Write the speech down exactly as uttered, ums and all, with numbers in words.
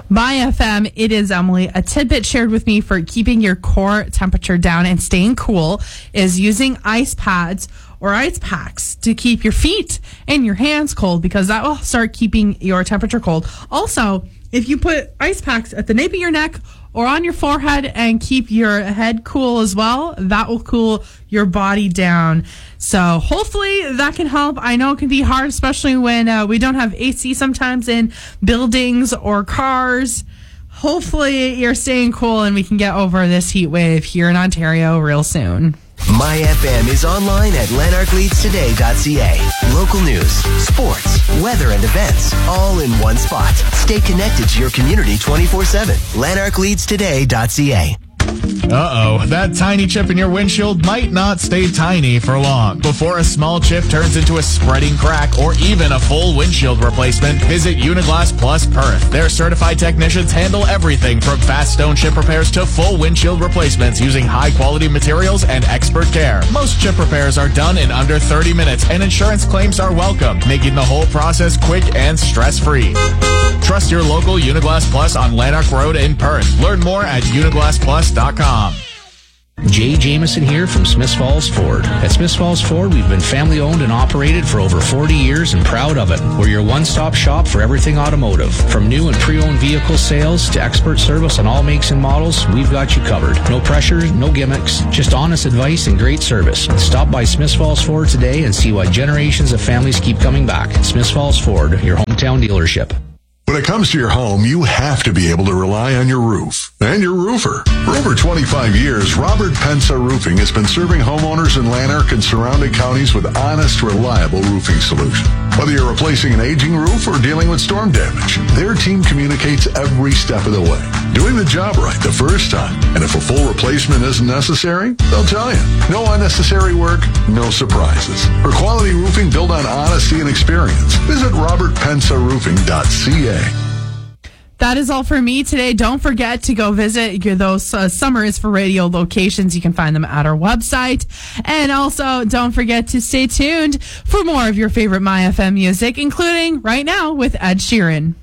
My F M, it is Emily. A tidbit shared with me for keeping your core temperature down and staying cool is using ice pads or ice packs to keep your feet and your hands cold, because that will start keeping your temperature cold. Also, if you put ice packs at the nape of your neck or on your forehead and keep your head cool as well, that will cool your body down. So hopefully that can help. I know it can be hard, especially when uh, we don't have A C sometimes in buildings or cars. Hopefully you're staying cool and we can get over this heat wave here in Ontario real soon. My F M is online at lanark leads today dot c a. Local news, sports, weather, and events, all in one spot. Stay connected to your community twenty-four seven. lanark leads today dot c a. Uh-oh, that tiny chip in your windshield might not stay tiny for long. Before a small chip turns into a spreading crack or even a full windshield replacement, visit Uniglass Plus Perth. Their certified technicians handle everything from fast stone chip repairs to full windshield replacements using high-quality materials and expert care. Most chip repairs are done in under thirty minutes, and insurance claims are welcome, making the whole process quick and stress-free. Trust your local Uniglass Plus on Lanark Road in Perth. Learn more at uniglass plus dot com. Jay Jameson here from Smiths Falls Ford. At Smiths Falls Ford, we've been family owned and operated for over forty years and proud of it. We're your one-stop shop for everything automotive. From new and pre-owned vehicle sales to expert service on all makes and models, we've got you covered. No pressure, no gimmicks, just honest advice and great service. Stop by Smiths Falls Ford today and see why generations of families keep coming back. Smiths Falls Ford, your hometown dealership. When it comes to your home, you have to be able to rely on your roof and your roofer. For over twenty-five years, Robert Pensa Roofing has been serving homeowners in Lanark and surrounding counties with honest, reliable roofing solutions. Whether you're replacing an aging roof or dealing with storm damage, their team communicates every step of the way, doing the job right the first time. And if a full replacement isn't necessary, they'll tell you. No unnecessary work, no surprises. For quality roofing built on honesty and experience, visit robert pensa roofing dot c a. That is all for me today. Don't forget to go visit your, those uh, Summer is for Radio locations. You can find them at our website. And also, don't forget to stay tuned for more of your favorite My F M music, including right now with Ed Sheeran.